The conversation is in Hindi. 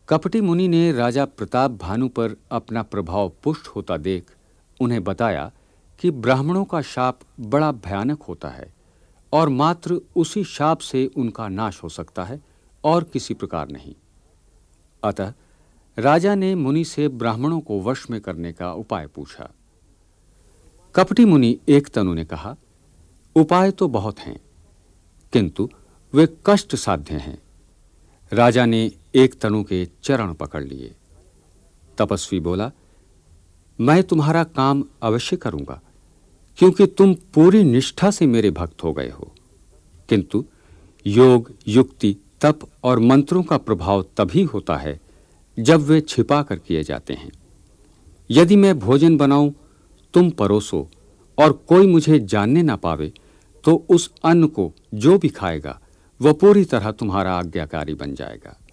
कपटी मुनि ने राजा प्रताप भानु पर अपना प्रभाव पुष्ट होता देख उन्हें बताया कि ब्राह्मणों का शाप बड़ा भयानक होता है और मात्र उसी शाप से उनका नाश हो सकता है और किसी प्रकार नहीं। अतः राजा ने मुनि से ब्राह्मणों को वश में करने का उपाय पूछा। कपटी मुनि एक तनु ने कहा, उपाय तो बहुत हैं, किंतु वे कष्ट साध्य हैं। राजा ने एक तनु के चरण पकड़ लिए। तपस्वी बोला, मैं तुम्हारा काम अवश्य करूंगा, क्योंकि तुम पूरी निष्ठा से मेरे भक्त हो गए हो। किंतु योग, युक्ति, तप और मंत्रों का प्रभाव तभी होता है जब वे छिपा कर किए जाते हैं। यदि मैं भोजन बनाऊं, तुम परोसो और कोई मुझे जानने ना पावे, तो उस अन्न को जो भी खाएगा वह पूरी तरह तुम्हारा आज्ञाकारी बन जाएगा।